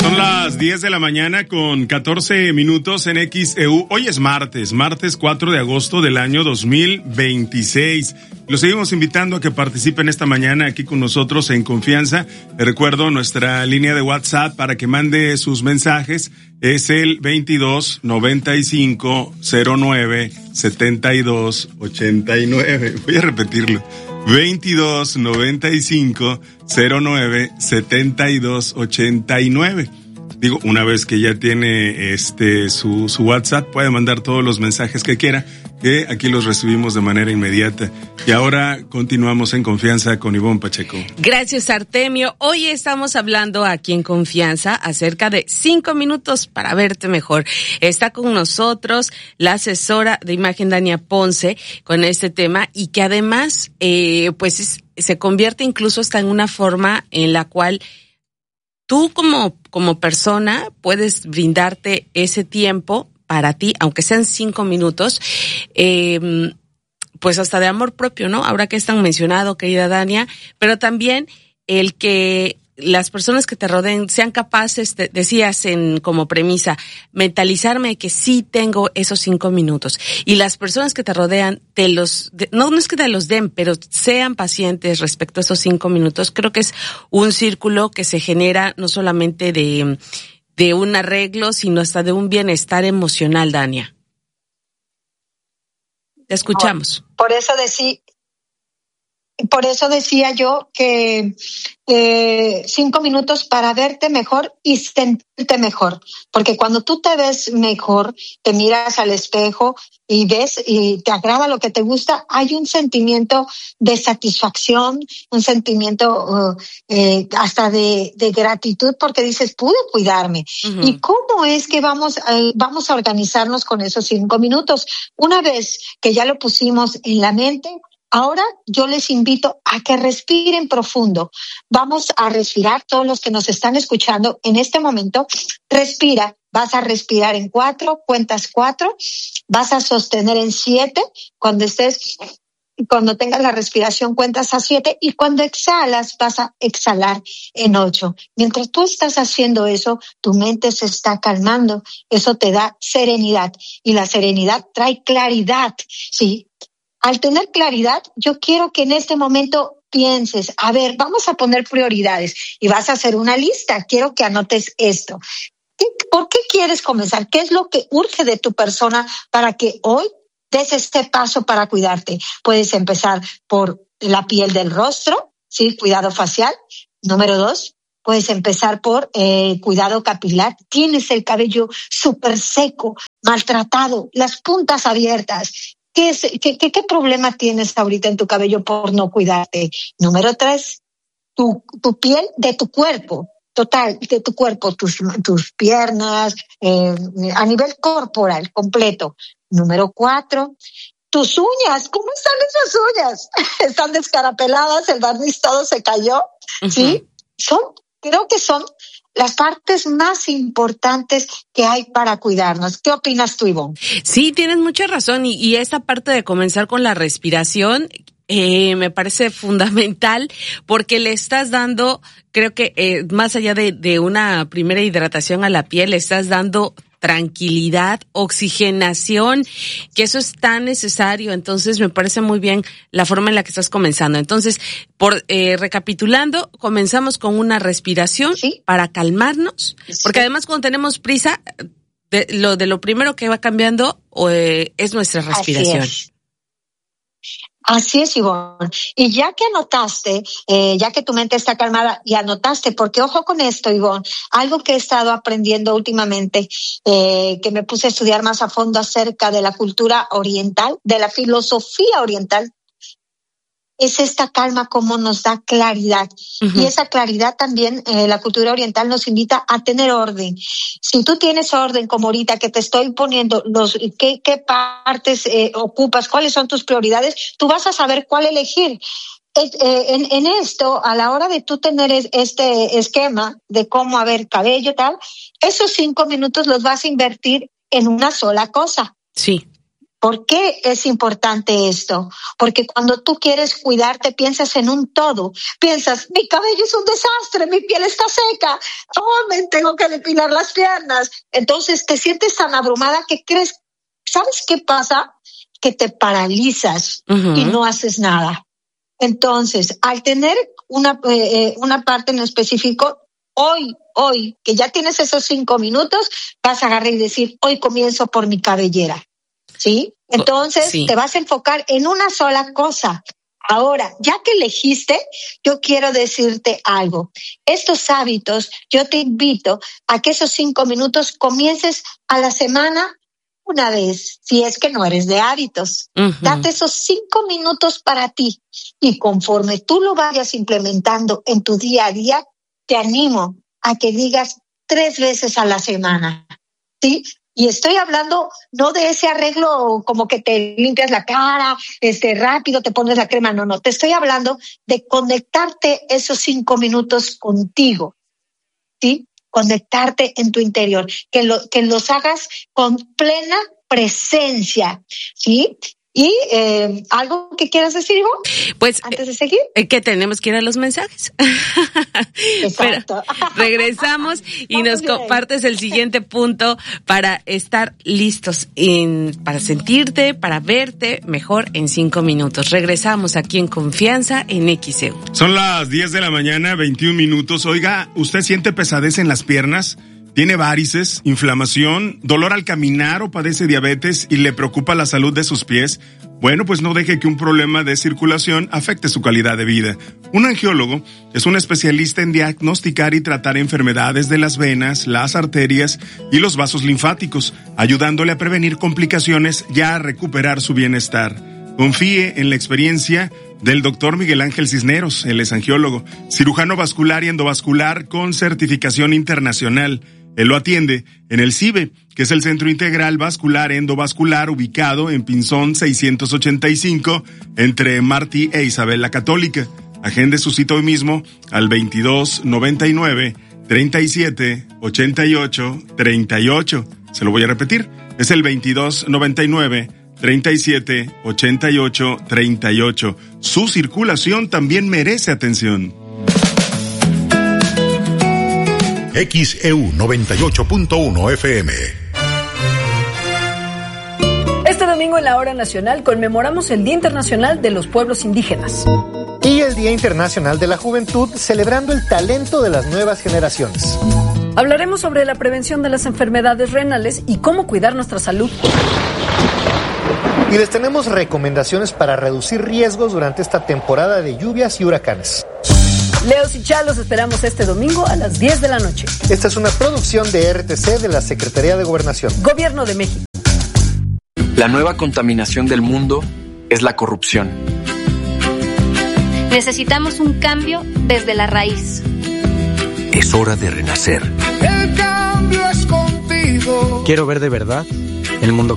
Son las 10 de la mañana con 14 minutos en XEU. Hoy es martes 4 de agosto del año 2026. Los seguimos invitando a que participen esta mañana aquí con nosotros en confianza. Les recuerdo nuestra línea de WhatsApp para que mande sus mensajes. Es el 22 95 09 72 89. Voy a repetirlo. 22 95 09 72 89. Digo, una vez que ya tiene su WhatsApp, puede mandar todos los mensajes que quiera, que aquí los recibimos de manera inmediata. Y ahora continuamos en confianza con Ivonne Pacheco. Gracias, Artemio. Hoy estamos hablando aquí en Confianza acerca de 5 minutos para verte mejor. Está con nosotros la asesora de imagen Dania Ponce con este tema, y que además se convierte incluso hasta en una forma en la cual tú como persona puedes brindarte ese tiempo para ti, aunque sean 5 minutos, pues hasta de amor propio, ¿no? Ahora que es tan mencionado, querida Dania, pero también el que las personas que te rodeen sean capaces, decías como premisa, mentalizarme de que sí tengo esos 5 minutos. Y las personas que te rodean, no es que te los den, pero sean pacientes respecto a esos 5 minutos. Creo que es un círculo que se genera no solamente de un arreglo, sino hasta de un bienestar emocional, Dania. Te escuchamos. Por eso decía yo que 5 minutos para verte mejor y sentirte mejor. Porque cuando tú te ves mejor, te miras al espejo y ves y te agrada lo que te gusta, hay un sentimiento de satisfacción, un sentimiento hasta de gratitud, porque dices, pude cuidarme. Uh-huh. ¿Y cómo es que vamos a organizarnos con esos 5 minutos? Una vez que ya lo pusimos en la mente, ahora yo les invito a que respiren profundo. Vamos a respirar, todos los que nos están escuchando en este momento, respira. Vas a respirar en 4, cuentas 4, vas a sostener en 7, cuando tengas la respiración cuentas a 7, y cuando exhalas vas a exhalar en 8. Mientras tú estás haciendo eso, tu mente se está calmando, eso te da serenidad, y la serenidad trae claridad, ¿sí? Al tener claridad, yo quiero que en este momento pienses, a ver, vamos a poner prioridades y vas a hacer una lista. Quiero que anotes esto. ¿Por qué quieres comenzar? ¿Qué es lo que urge de tu persona para que hoy des este paso para cuidarte? Puedes empezar por la piel del rostro, ¿sí? Cuidado facial. Número 2, puedes empezar por cuidado capilar. Tienes el cabello súper seco, maltratado, las puntas abiertas. ¿Qué problema tienes ahorita en tu cabello por no cuidarte? Número 3, tu piel de tu cuerpo, total, de tu cuerpo, tus piernas, a nivel corporal, completo. Número 4, tus uñas, ¿cómo están esas uñas? Están descarapeladas, el barniz todo se cayó, ¿sí? Creo que son las partes más importantes que hay para cuidarnos. ¿Qué opinas tú, Ivonne? Sí, tienes mucha razón, y esta parte de comenzar con la respiración me parece fundamental, porque le estás dando, creo que más allá de una primera hidratación a la piel, le estás dando tranquilidad, oxigenación, que eso es tan necesario. Entonces me parece muy bien la forma en la que estás comenzando. Entonces, recapitulando, comenzamos con una respiración, ¿sí?, para calmarnos, sí, porque además cuando tenemos prisa, de lo primero que va cambiando es nuestra respiración. Así es, Ivonne. Y ya que anotaste, ya que tu mente está calmada y anotaste, porque ojo con esto, Ivonne, algo que he estado aprendiendo últimamente, que me puse a estudiar más a fondo acerca de la cultura oriental, de la filosofía oriental, es esta calma como nos da claridad. Uh-huh. Y esa claridad también, la cultura oriental nos invita a tener orden. Si tú tienes orden, como ahorita que te estoy poniendo qué partes ocupas, cuáles son tus prioridades, tú vas a saber cuál elegir. En esto, a la hora de tú tener este esquema de cómo haber cabello tal, esos 5 minutos los vas a invertir en una sola cosa. Sí. ¿Por qué es importante esto? Porque cuando tú quieres cuidarte, piensas en un todo. Piensas, mi cabello es un desastre, mi piel está seca, me tengo que depilar las piernas. Entonces te sientes tan abrumada que crees, ¿sabes qué pasa? Que te paralizas y no haces nada. Entonces, al tener una parte en específico, hoy, que ya tienes esos 5 minutos, vas a agarrar y decir, hoy comienzo por mi cabellera. ¿Sí? Entonces te vas a enfocar en una sola cosa. Ahora, ya que elegiste, yo quiero decirte algo. Estos hábitos, yo te invito a que esos 5 minutos comiences a la semana una vez, si es que no eres de hábitos. Date esos 5 minutos para ti y conforme tú lo vayas implementando en tu día a día, te animo a que digas 3 veces a la semana. ¿Sí? Y estoy hablando no de ese arreglo como que te limpias la cara, rápido te pones la crema, no, te estoy hablando de conectarte esos 5 minutos contigo, ¿sí? Conectarte en tu interior, que los hagas con plena presencia, ¿sí? ¿Y algo que quieras decir, Ivonne? Pues, antes de seguir. Que tenemos que ir a los mensajes. Exacto. Pero regresamos y nos compartes el siguiente punto para estar listos para sentirte, para verte mejor en 5 minutos. Regresamos aquí en Confianza en XEU. Son las 10 de la mañana, 21 minutos. Oiga, ¿usted siente pesadez en las piernas? ¿Tiene varices, inflamación, dolor al caminar o padece diabetes y le preocupa la salud de sus pies? Bueno, pues no deje que un problema de circulación afecte su calidad de vida. Un angiólogo es un especialista en diagnosticar y tratar enfermedades de las venas, las arterias y los vasos linfáticos, ayudándole a prevenir complicaciones y a recuperar su bienestar. Confíe en la experiencia del doctor Miguel Ángel Cisneros. Él es angiólogo, cirujano vascular y endovascular con certificación internacional. Él lo atiende en el CIVE, que es el Centro Integral Vascular Endovascular, ubicado en Pinzón 685, entre Martí e Isabel la Católica. Agende su cita hoy mismo al 2299-3788-38. Se lo voy a repetir, es el 2299-3788-38. Su circulación también merece atención. XEU 98.1 FM. Este domingo en la Hora Nacional conmemoramos el Día Internacional de los Pueblos Indígenas. Y el Día Internacional de la Juventud, celebrando el talento de las nuevas generaciones. Hablaremos sobre la prevención de las enfermedades renales y cómo cuidar nuestra salud. Y les tenemos recomendaciones para reducir riesgos durante esta temporada de lluvias y huracanes. Leos y Chalos esperamos este domingo a las 10 de la noche. Esta es una producción de RTC de la Secretaría de Gobernación. Gobierno de México. La nueva contaminación del mundo es la corrupción. Necesitamos un cambio desde la raíz. Es hora de renacer. El cambio es contigo. Quiero ver de verdad el mundo